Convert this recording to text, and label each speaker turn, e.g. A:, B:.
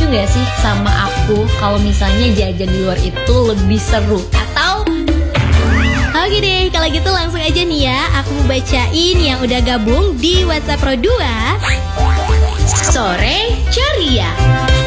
A: setuju gak sih sama aku kalau misalnya jajan di luar itu lebih seru? Atau oke deh, kalau gitu langsung aja nih ya, aku mau bacain yang udah gabung di WhatsApp Pro 2 Sore Ceria.